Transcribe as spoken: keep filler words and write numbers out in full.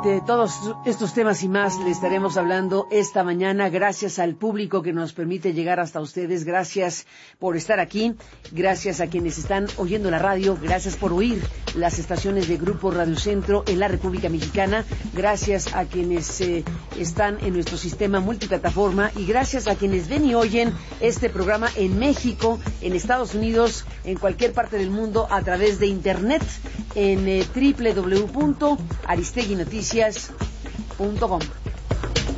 De todos estos temas y más le estaremos hablando esta mañana. Gracias al público que nos permite llegar hasta ustedes. Gracias por estar aquí. Gracias a quienes están oyendo la radio. Gracias por oír las estaciones de Grupo Radio Centro en la República Mexicana. Gracias a quienes eh, están en nuestro sistema multiplataforma. Y gracias a quienes ven y oyen este programa en México, en Estados Unidos, en cualquier parte del mundo a través de Internet en eh, doble u doble u doble u punto aristegui noticias punto com.